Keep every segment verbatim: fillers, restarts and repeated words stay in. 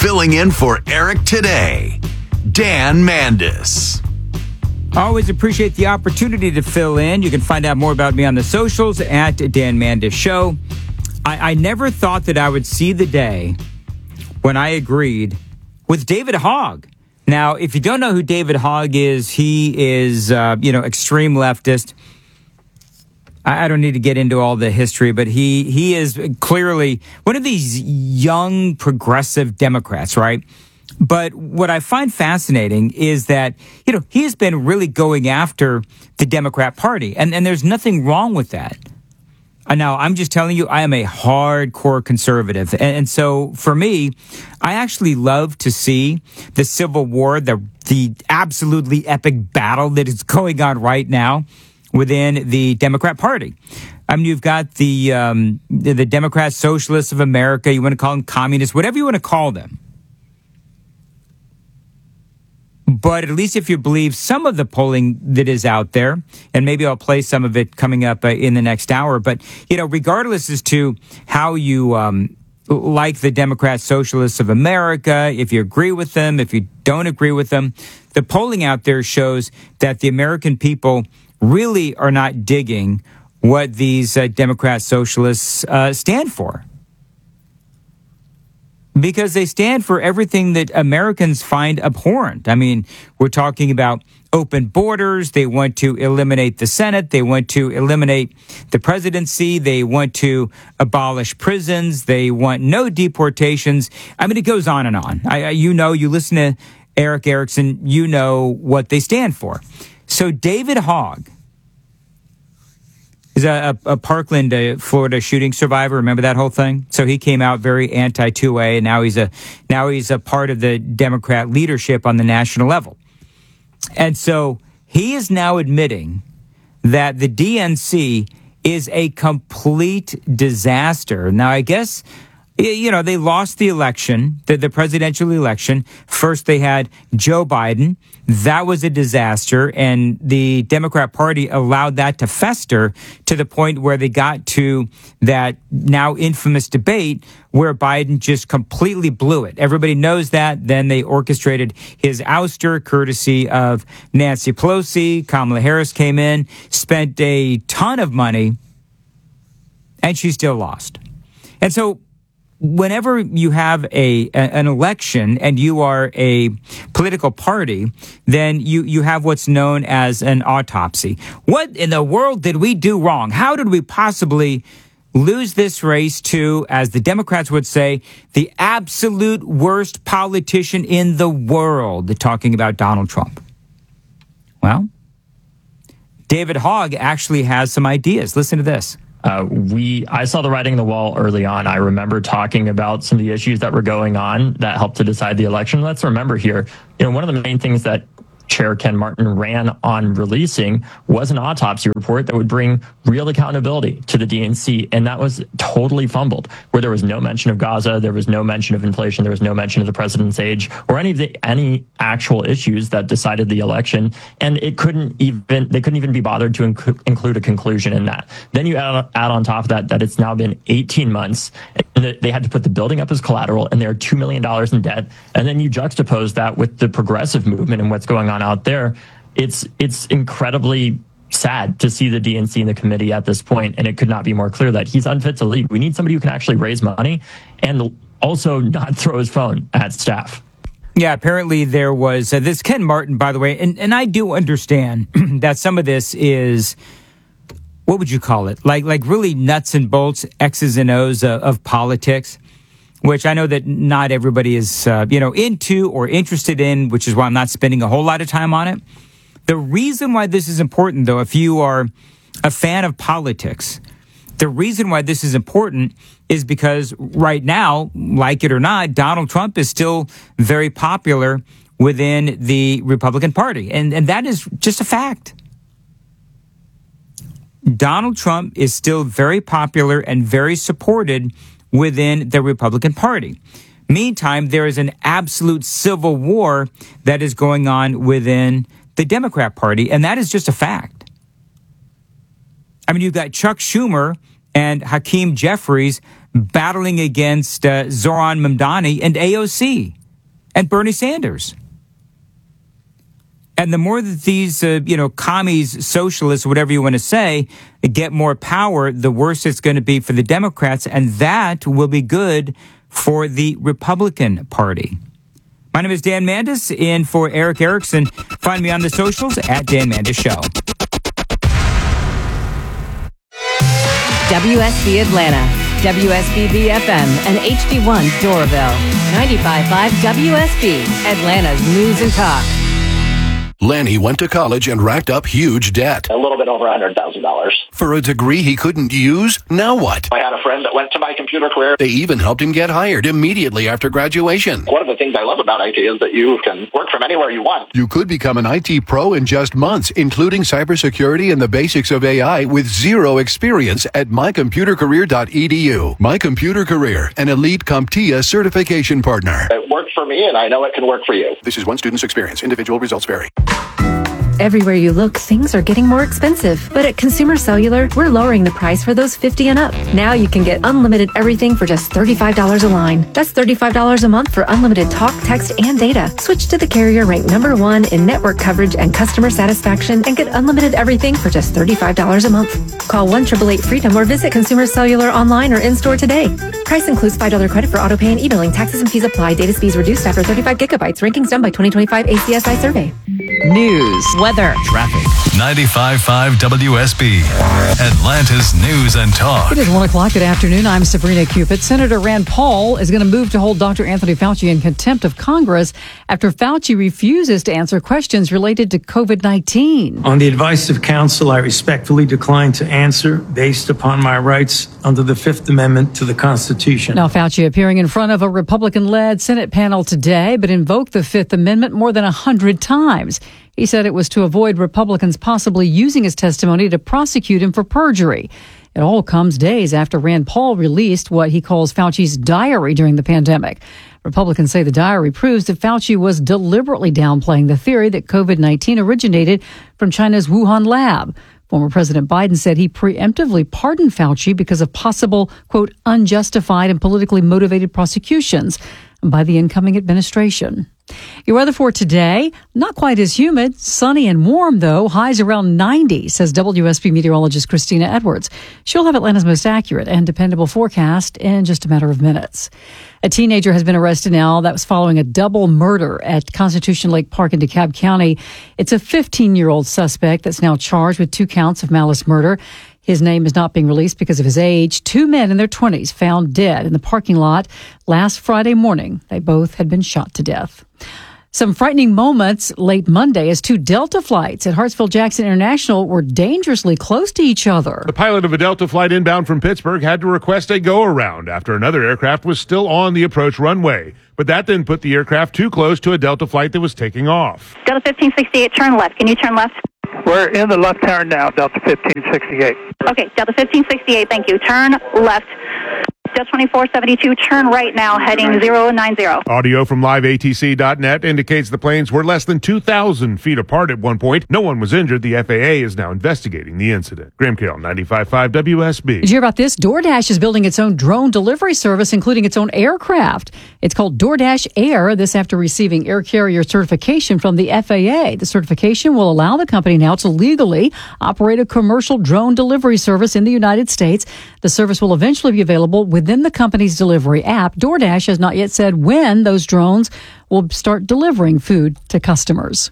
Filling in for Eric today, Dan Mandis. I always appreciate the opportunity to fill in. You can find out more about me on the socials at Dan Mandis Show. I, I never thought that I would see the day when I agreed with David Hogg. Now, if you don't know who David Hogg is, he is, uh, you know, extreme leftist. I, I don't need to get into all the history, but he, he is clearly one of these young progressive Democrats, right? But what I find fascinating is that, you know, he has been really going after the Democrat Party, and, and there's nothing wrong with that. And now, I'm just telling you, I am a hardcore conservative. And, and so, for me, I actually love to see the Civil War, the the absolutely epic battle that is going on right now within the Democrat Party. I mean, you've got the, um, the, the Democrat Socialists of America, you want to call them communists, whatever you want to call them. But at least if you believe some of the polling that is out there, and maybe I'll play some of it coming up uh, in the next hour, but, you know, regardless as to how you um, like the Democrat Socialists of America, if you agree with them, if you don't agree with them, the polling out there shows that the American people really are not digging what these uh, Democrat Socialists uh, stand for. Because they stand for everything that Americans find abhorrent. I mean, we're talking about open borders. They want to eliminate the Senate. They want to eliminate the presidency. They want to abolish prisons. They want no deportations. I mean, it goes on and on. I, you know, you listen to Eric Erickson, you know what they stand for. So David Hogg is a, a, a Parkland, uh, Florida shooting survivor. Remember that whole thing? So he came out very anti two A, and now he's a now he's a part of the Democrat leadership on the national level. And so he is now admitting that the D N C is a complete disaster. Now, I guess, you know, they lost the election, the, the presidential election. First, they had Joe Biden. That was a disaster. And the Democrat Party allowed that to fester to the point where they got to that now infamous debate where Biden just completely blew it. Everybody knows that. Then they orchestrated his ouster courtesy of Nancy Pelosi. Kamala Harris came in, spent a ton of money, and she still lost. And so whenever you have a, a an election and you are a political party, then you, you have what's known as an autopsy. What in the world did we do wrong? How did we possibly lose this race to, as the Democrats would say, the absolute worst politician in the world? They're talking about Donald Trump. Well, David Hogg actually has some ideas. Listen to this. Uh, we, I saw the writing on the wall early on. I remember talking about some of the issues that were going on that helped to decide the election. Let's remember here, you know, one of the main things that Chair Ken Martin ran on releasing was an autopsy report that would bring real accountability to the D N C. And that was totally fumbled, where there was no mention of Gaza, there was no mention of inflation, there was no mention of the president's age, or any of the any actual issues that decided the election. And it couldn't even, they couldn't even be bothered to inc- include a conclusion in that. Then you add, add on top of that, that it's now been eighteen months, and they had to put the building up as collateral, and they're two million dollars in debt. And then you juxtapose that with the progressive movement and what's going on out there. It's it's incredibly sad to see the D N C in the committee at this point, and it could not be more clear that he's unfit to lead. We need somebody who can actually raise money and also not throw his phone at staff. Yeah, apparently there was uh, this Ken Martin, by the way, and, and I do understand that some of this is, what would you call it? Like like really nuts and bolts, X's and O's of, of politics, which I know that not everybody is, uh, you know, into or interested in, which is why I'm not spending a whole lot of time on it. The reason why this is important, though, if you are a fan of politics, the reason why this is important is because right now, like it or not, Donald Trump is still very popular within the Republican Party. And, and that is just a fact. Donald Trump is still very popular and very supported within the Republican Party. Meantime, there is an absolute civil war that is going on within the Democrat Party, and that is just a fact. I mean, you've got Chuck Schumer and Hakeem Jeffries battling against uh, Zoran Mamdani and A O C and Bernie Sanders. And the more that these, uh, you know, commies, socialists, whatever you want to say, get more power, the worse it's going to be for the Democrats. And that will be good for the Republican Party. My name is Dan Mandis, in for Erick Erickson. Find me on the socials at Dan Mandis Show. W S B Atlanta, W S B B F M, and H D one Doraville. ninety-five point five W S B, Atlanta's News and Talk. Lanny went to college and racked up huge debt. A little bit over one hundred thousand dollars. For a degree he couldn't use? Now what? I had a friend that went to My Computer Career. They even helped him get hired immediately after graduation. One of the things I love about I T is that you can work from anywhere you want. You could become an I T pro in just months, including cybersecurity and the basics of A I with zero experience at my computer career dot e d u. My Computer Career, an elite CompTIA certification partner. It worked for me, and I know it can work for you. This is one student's experience. Individual results vary. Everywhere you look, things are getting more expensive. But at Consumer Cellular, we're lowering the price for those fifty and up. Now you can get unlimited everything for just thirty-five dollars a line. That's thirty-five dollars a month for unlimited talk, text, and data. Switch to the carrier ranked number one in network coverage and customer satisfaction and get unlimited everything for just thirty-five dollars a month. Call one eight eight eight freedom or visit Consumer Cellular online or in-store today. Price includes five dollars credit for auto pay and e-billing. Taxes and fees apply. Data speeds reduced after thirty-five gigabytes. Rankings done by twenty twenty-five A C S I survey. News, weather, Traffic. ninety-five point five W S B, Atlanta's News and Talk. It is one o'clock. Good afternoon. I'm Sabrina Cupid. Senator Rand Paul is going to move to hold Doctor Anthony Fauci in contempt of Congress after Fauci refuses to answer questions related to COVID nineteen. On the advice of counsel, I respectfully decline to answer based upon my rights under the Fifth Amendment to the Constitution. Now, Fauci appearing in front of a Republican-led Senate panel today, but invoked the Fifth Amendment more than a hundred times. He said it was to avoid Republicans possibly using his testimony to prosecute him for perjury. It all comes days after Rand Paul released what he calls Fauci's diary during the pandemic. Republicans say the diary proves that Fauci was deliberately downplaying the theory that COVID nineteen originated from China's Wuhan lab. Former President Biden said he preemptively pardoned Fauci because of possible, quote, unjustified and politically motivated prosecutions by the incoming administration. Your weather for today, not quite as humid, sunny and warm, though. Highs around ninety, says W S B meteorologist Christina Edwards. She'll have Atlanta's most accurate and dependable forecast in just a matter of minutes. A teenager has been arrested now. That was following a double murder at Constitution Lake Park in DeKalb County. It's a fifteen-year-old suspect that's now charged with two counts of malice murder. His name is not being released because of his age. Two men in their twenties found dead in the parking lot last Friday morning. They both had been shot to death. Some frightening moments late Monday as two Delta flights at Hartsfield-Jackson International were dangerously close to each other. The pilot of a Delta flight inbound from Pittsburgh had to request a go-around after another aircraft was still on the approach runway. But that didn't put the aircraft too close to a Delta flight that was taking off. Delta fifteen sixty-eight, turn left. Can you turn left? We're in the left turn now, Delta fifteen sixty-eight. Okay, Delta fifteen sixty-eight, thank you. Turn left. Delta twenty-four seventy-two, turn right now, heading zero nine zero. Audio from live A T C dot net indicates the planes were less than two thousand feet apart at one point. No one was injured. The F A A is now investigating the incident. Graham Carroll, ninety-five point five W S B. Did you hear about this? DoorDash is building its own drone delivery service, including its own aircraft. It's called DoorDash Air, this after receiving air carrier certification from the F A A. The certification will allow the company now to legally operate a commercial drone delivery service in the United States. The service will eventually be available within the company's delivery app. DoorDash has not yet said when those drones will start delivering food to customers.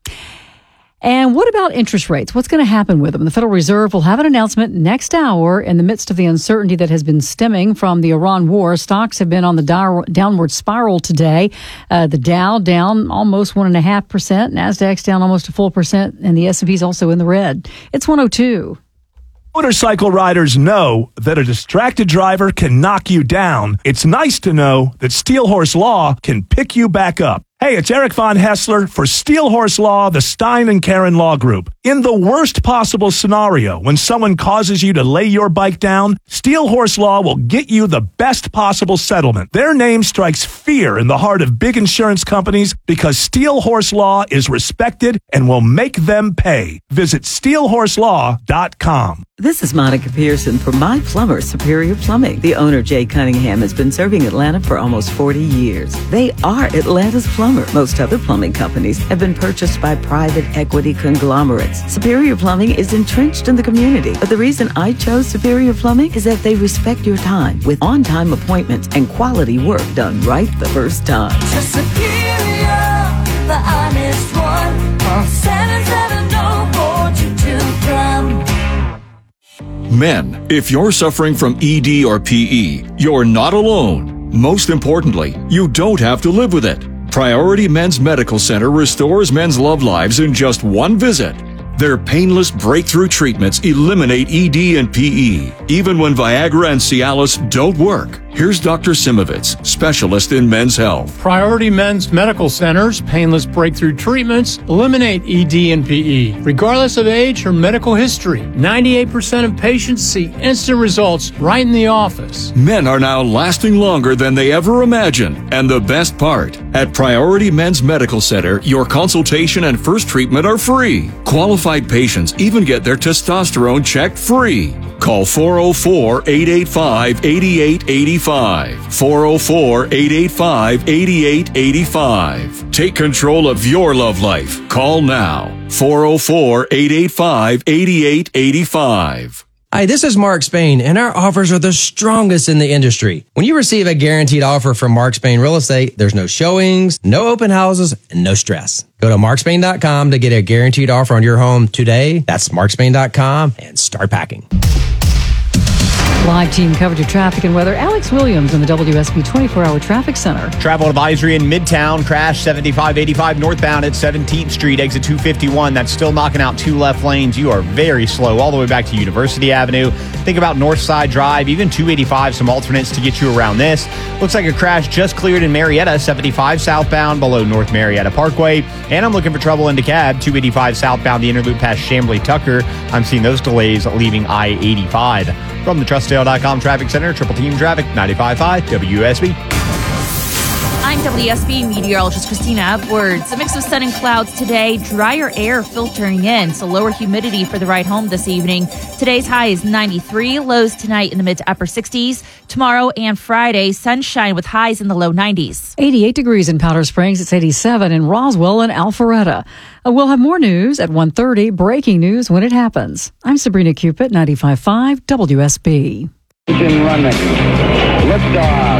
And what about interest rates? What's going to happen with them? The Federal Reserve will have an announcement next hour in the midst of the uncertainty that has been stemming from the Iran war. Stocks have been on the dow- downward spiral today. Uh, the Dow down almost one and a half percent. NASDAQ's down almost a full percent. And the S and P's also in the red. It's one oh two. Motorcycle riders know that a distracted driver can knock you down. It's nice to know that Steel Horse Law can pick you back up. Hey, it's Eric Von Hessler for Steel Horse Law, the Stein and Karen Law Group. In the worst possible scenario, when someone causes you to lay your bike down, Steel Horse Law will get you the best possible settlement. Their name strikes fear in the heart of big insurance companies because Steel Horse Law is respected and will make them pay. Visit steel horse law dot com. This is Monica Pearson from My Plumber Superior Plumbing. The owner, Jay Cunningham, has been serving Atlanta for almost forty years. They are Atlanta's plumber. Most other plumbing companies have been purchased by private equity conglomerates. Superior Plumbing is entrenched in the community. But the reason I chose Superior Plumbing is that they respect your time with on-time appointments and quality work done right the first time. To Superior, the honest one. Call seven seven zero four two two come. Men, if you're suffering from E D or P E, you're not alone. Most importantly, you don't have to live with it. Priority Men's Medical Center restores men's love lives in just one visit. Their painless breakthrough treatments eliminate E D and P E, even when Viagra and Cialis don't work. Here's Doctor Simovitz, specialist in men's health. Priority Men's Medical Center's painless breakthrough treatments eliminate E D and P E, regardless of age or medical history. ninety-eight percent of patients see instant results right in the office. Men are now lasting longer than they ever imagined. And the best part, at Priority Men's Medical Center, your consultation and first treatment are free. Qualified patients even get their testosterone checked free. Call four oh four, eight eight five, eight eight eight five. four oh four, eight eight five, eight eight eight five. Take control of your love life. Call now. four oh four, eight eight five, eight eight eight five. Hi, this is Mark Spain, and our offers are the strongest in the industry. When you receive a guaranteed offer from Mark Spain Real Estate, there's no showings, no open houses, and no stress. Go to mark spain dot com to get a guaranteed offer on your home today. That's mark spain dot com and start packing. Live team coverage of traffic and weather. Alex Williams in the W S B twenty-four hour Traffic Center. Travel advisory in Midtown. Crash seventy-five eighty-five northbound at seventeenth Street, exit two fifty-one. That's still knocking out two left lanes. You are very slow all the way back to University Avenue. Think about Northside Drive, even two eighty-five, some alternates to get you around this. Looks like a crash just cleared in Marietta, seventy-five southbound below North Marietta Parkway. And I'm looking for trouble in DeKalb, two eighty-five southbound, the interloop past Chamblee Tucker. I'm seeing those delays leaving I eighty-five. From the Trust Sale dot com Traffic Center, Triple Team Traffic, ninety-five point five W S B. I'm W S B meteorologist Christina Edwards. A mix of sun and clouds today, drier air filtering in, so lower humidity for the ride home this evening. Today's high is ninety-three, lows tonight in the mid to upper sixties. Tomorrow and Friday, sunshine with highs in the low nineties. eighty-eight degrees in Powder Springs. It's eighty-seven in Roswell and Alpharetta. Uh, we'll have more news at one thirty, breaking news when it happens. I'm Sabrina Cupid, ninety-five point five W S B. Engine running. Liftoff.